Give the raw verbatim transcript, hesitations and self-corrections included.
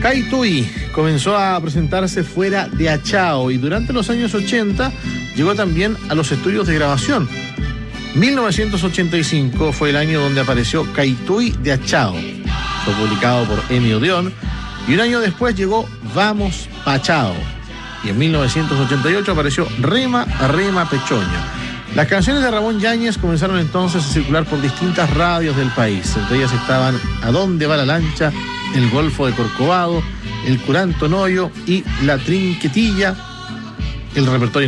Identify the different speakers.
Speaker 1: Cay Tuy comenzó a presentarse fuera de Achao y durante los años ochenta llegó también a los estudios de grabación. mil novecientos ochenta y cinco fue el año donde apareció Cay Tuy de Achao. Fue publicado por Emi Odeón y un año después llegó Vamos Pachao. Y en mil novecientos ochenta y ocho apareció Rema Rema Pechoña. Las canciones de Ramón Yáñez comenzaron entonces a circular por distintas radios del país. Entre ellas estaban ¿A dónde va la lancha?, El Golfo de Corcovado, El Curanto Noyo y La Trinquetilla. El repertorio